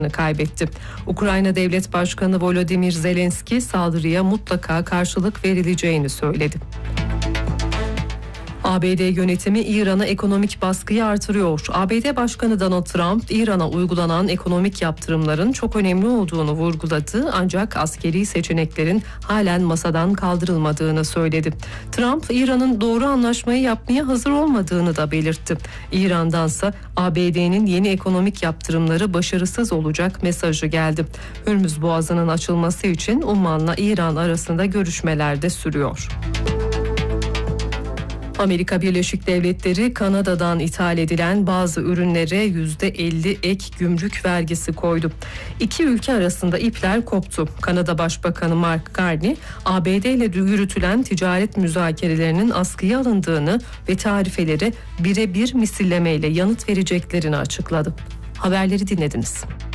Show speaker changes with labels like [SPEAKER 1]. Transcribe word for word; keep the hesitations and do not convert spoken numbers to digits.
[SPEAKER 1] kaybetti. Ukrayna Devlet Başkanı Volodymyr Zelenski saldırıya mutlaka karşılık verileceğini söyledi. A B D yönetimi İran'a ekonomik baskıyı artırıyor. A B D Başkanı Donald Trump, İran'a uygulanan ekonomik yaptırımların çok önemli olduğunu vurguladı, ancak askeri seçeneklerin halen masadan kaldırılmadığını söyledi. Trump, İran'ın doğru anlaşmayı yapmaya hazır olmadığını da belirtti. İran'dansa A B D'nin yeni ekonomik yaptırımları başarısız olacak mesajı geldi. Hürmüz Boğazı'nın açılması için Umman'la İran arasında görüşmeler de sürüyor. Amerika Birleşik Devletleri, Kanada'dan ithal edilen bazı ürünlere yüzde elli ek gümrük vergisi koydu. İki ülke arasında ipler koptu. Kanada Başbakanı Mark Carney, A B D ile yürütülen ticaret müzakerelerinin askıya alındığını ve tarifeleri birebir misillemeyle yanıt vereceklerini açıkladı. Haberleri dinlediniz.